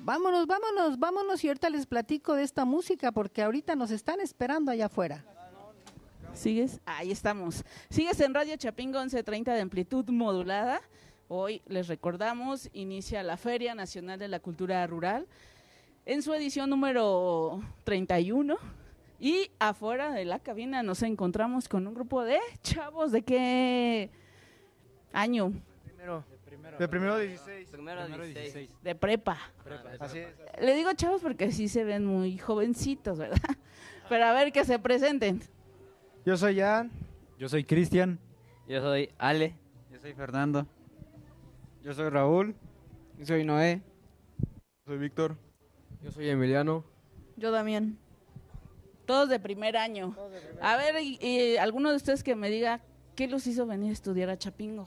Vámonos, vámonos, vámonos y ahorita les platico de esta música porque ahorita nos están esperando allá afuera. ¿Sigues? Ahí estamos. Sigues en Radio Chapingo 1130 de amplitud modulada. Hoy les recordamos, inicia la Feria Nacional de la Cultura Rural en su edición número 31 y afuera de la cabina nos encontramos con un grupo de chavos. ¿De qué año? De primero 16. Primero 16. De prepa. Así es. Le digo chavos porque sí se ven muy jovencitos, ¿verdad? Pero a ver que se presenten. Yo soy Jan. Yo soy Cristian. Yo soy Ale. Yo soy Fernando. Yo soy Raúl. Yo soy Noé. Soy Víctor. Yo soy Emiliano. Yo Damián. Todos de primer año. A ver, y alguno de ustedes que me diga qué los hizo venir a estudiar a Chapingo.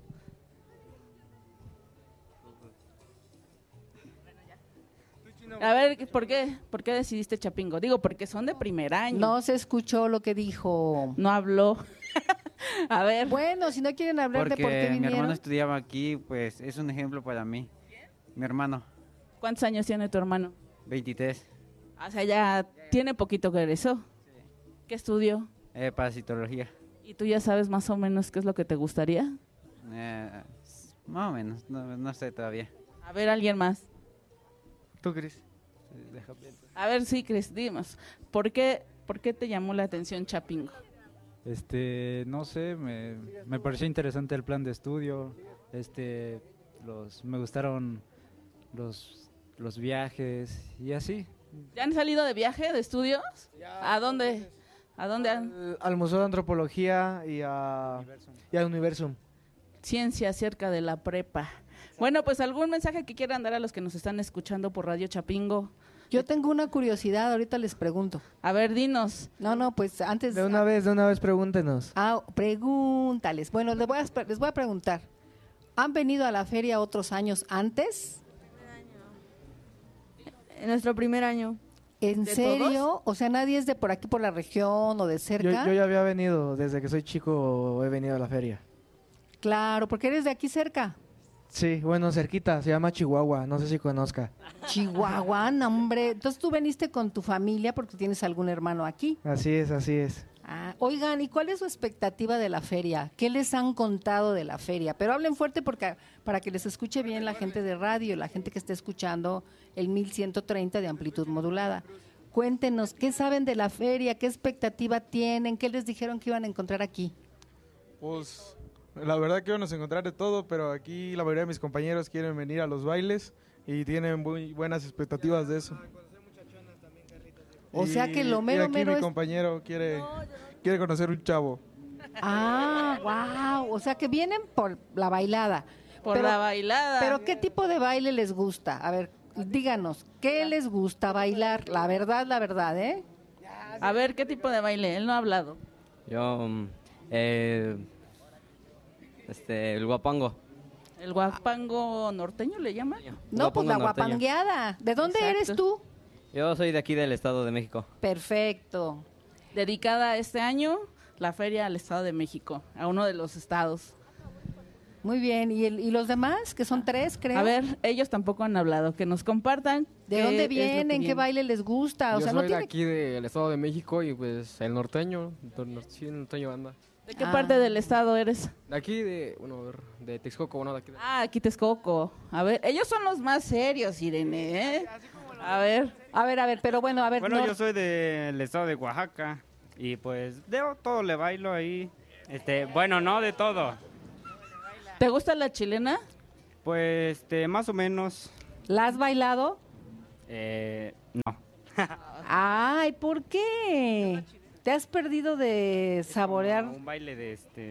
A ver, ¿por qué decidiste Chapingo? Digo, porque son de primer año. No se escuchó lo que dijo. No habló. A ver. Bueno, si no quieren hablar de por qué Porque mi vinieron. hermano estudiaba aquí, pues es un ejemplo para mí. Mi hermano, ¿Cuántos años tiene tu hermano? 23, O sea, ya tiene poquito que egresó. ¿Qué estudió? parasitología. ¿Y tú ya sabes más o menos qué es lo que te gustaría? Más o menos, no sé todavía. A ver, alguien más. ¿Tú, Cris? A ver, sí, Cris, dimos. ¿Por qué te llamó la atención Chapingo? No sé, me pareció interesante el plan de estudio. Me gustaron los viajes y así. ¿Ya han salido de viaje, de estudios? ¿A dónde? ¿A dónde han? Al Museo de Antropología y al Universum. Ciencia acerca de la prepa. Bueno, pues algún mensaje que quieran dar a los que nos están escuchando por Radio Chapingo. Yo tengo una curiosidad, ahorita les pregunto. A ver, dinos. No, pues antes... De una vez pregúntenos. Pregúntales. Bueno, les voy a preguntar. ¿Han venido a la feria otros años antes? En nuestro primer año. ¿En ¿De serio? todos? O sea, nadie es de por aquí, por la región o de cerca. Yo ya había venido, desde que soy chico he venido a la feria. Claro, porque eres de aquí cerca. Sí, bueno, cerquita, se llama Chihuahua, no sé si conozca. Chihuahua, no, hombre. Entonces tú veniste con tu familia porque tienes algún hermano aquí. Así es. Oigan, ¿y cuál es su expectativa de la feria? ¿Qué les han contado de la feria? Pero hablen fuerte porque para que les escuche bien la gente de radio, la gente que esté escuchando el 1130 de amplitud modulada. Cuéntenos, ¿qué saben de la feria? ¿Qué expectativa tienen? ¿Qué les dijeron que iban a encontrar aquí? Pues la verdad que íbamos a encontrar de todo, pero aquí la mayoría de mis compañeros quieren venir a los bailes y tienen muy buenas expectativas de eso. O sea que lo mero y aquí mero mi es... compañero quiere conocer un chavo. Wow. O sea que vienen por la bailada. Por la bailada. Pero ¿qué tipo de baile les gusta? A ver, díganos, ¿qué les gusta bailar? La verdad, ¿eh? A ver, ¿qué tipo de baile? Él no ha hablado. Yo, el guapango. ¿El guapango norteño le llaman? No, pues la Guapango norteño. guapangueada. ¿De dónde Exacto. eres tú? Yo soy de aquí del Estado de México. Perfecto. Dedicada este año la feria al Estado de México, a uno de los estados. Muy bien. ¿Y los demás? Que son 3, creo. A ver, ellos tampoco han hablado, que nos compartan. ¿De qué dónde es lo que vienen? ¿Qué viene. baile les gusta? O Yo sea, soy no tiene... de aquí del Estado de México y pues el norteño. Sí, el norteño anda. ¿De qué parte del estado eres? De aquí de Texcoco, bueno, de aquí. Aquí Texcoco. A ver, ellos son los más serios, Irene, ¿eh? A ver, pero bueno, a ver. Bueno, no- yo soy del estado de Oaxaca y pues de todo le bailo ahí. Bueno, no de todo. ¿te gusta la chilena? Pues más o menos. ¿La has bailado? No. Ay, ¿por qué? ¿Te has perdido de saborear? Un baile de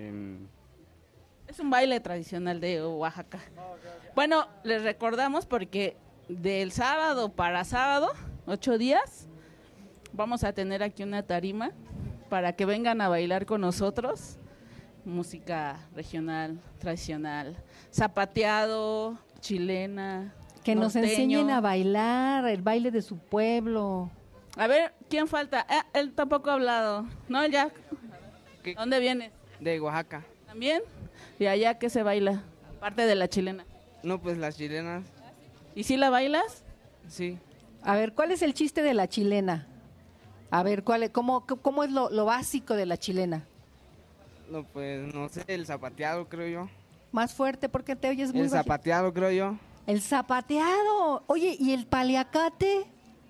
Es un baile tradicional de Oaxaca. Bueno, les recordamos porque del sábado para sábado, 8 días, vamos a tener aquí una tarima para que vengan a bailar con nosotros. Música regional, tradicional, zapateado, chilena. Que nos norteño. enseñen a bailar el baile de su pueblo. A ver, ¿quién falta? Él tampoco ha hablado. No, ya. ¿Dónde vienes? De Oaxaca. ¿También? ¿Y allá qué se baila? Aparte de la chilena. No, pues las chilenas. ¿Y si la bailas? Sí. A ver, ¿cuál es el chiste de la chilena? A ver, ¿cómo es lo básico de la chilena? No, pues no sé, el zapateado creo yo. Más fuerte porque te oyes muy El bajito. zapateado creo yo. El zapateado. Oye, ¿y el paliacate?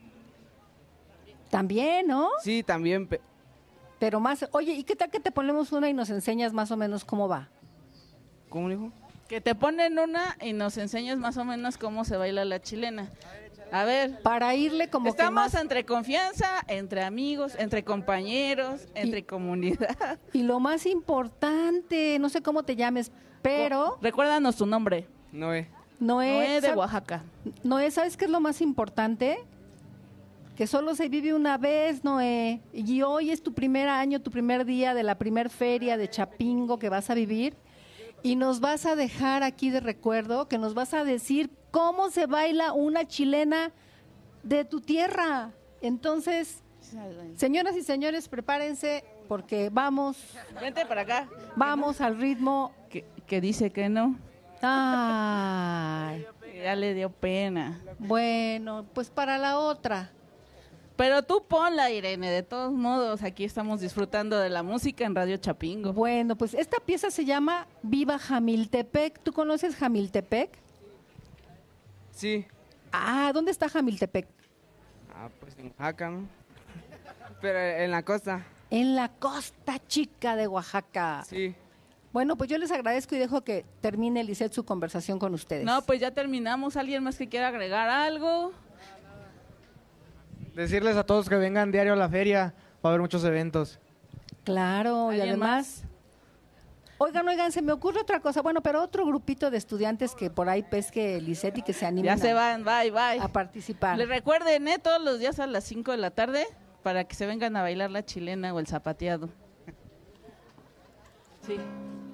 También, ¿no? Sí, también. Pero más, oye, ¿y qué tal que te ponemos una y nos enseñas más o menos cómo va? ¿Cómo dijo? Que te ponen una y nos enseñas más o menos cómo se baila la chilena. A ver. Para irle como Estamos que más... entre confianza, entre amigos, entre compañeros, entre comunidad. Y lo más importante, no sé cómo te llames, pero... Recuérdanos tu nombre. Noé. Noé de Oaxaca. Noé, ¿sabes qué es lo más importante? Que solo se vive una vez, Noé. Y hoy es tu primer año, tu primer día de la primer feria de Chapingo que vas a vivir. Y nos vas a dejar aquí de recuerdo, que nos vas a decir cómo se baila una chilena de tu tierra. Entonces, señoras y señores, prepárense porque vamos. Vente para acá. Vamos al ritmo. Que dice que no. Ay. Ya le dio pena. Bueno, pues para la otra. Pero tú ponla, Irene, de todos modos, aquí estamos disfrutando de la música en Radio Chapingo. Bueno, pues esta pieza se llama Viva Jamiltepec. ¿Tú conoces Jamiltepec? Sí. Ah, ¿dónde está Jamiltepec? Ah, pues en Oaxaca, ¿no? Pero en la costa. En la costa chica de Oaxaca. Sí. Bueno, pues yo les agradezco y dejo que termine Lisette su conversación con ustedes. No, pues ya terminamos. ¿Alguien más que quiera agregar algo? Decirles a todos que vengan diario a la feria, va a haber muchos eventos. Claro, y ¿Alguien además... Oigan, se me ocurre otra cosa. Bueno, pero otro grupito de estudiantes que por ahí pesque Lisette y que se animen Ya se van, bye. a participar. Les recuerden, todos los días a las 5 de la tarde para que se vengan a bailar la chilena o el zapateado. Sí.